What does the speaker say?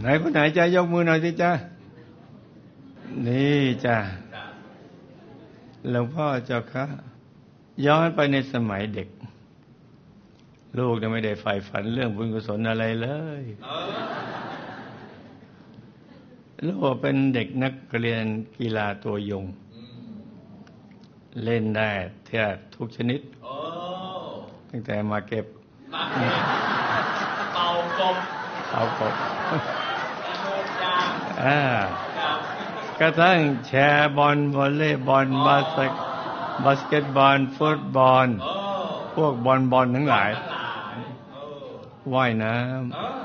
ไหนคนไหนจะยกมือหน่อยสิจ้านี่จ้าหลวงพ่อเจ้าค่ะย้อนไปในสมัยเด็กลูกยังไม่ได้ใฝ่ฝันเรื่องบุญกุศลอะไรเลยลูกเป็นเด็กนักเรียนกีฬาตัวยงเล่นได้แทบทุกชนิดตั้งแต่มาเก็บเป่ากบกระทั่งแชร์บอลวอลเลย์บอลบาสเกตบอลฟุตบอลพวกบอลทั้งหลายว่ายน้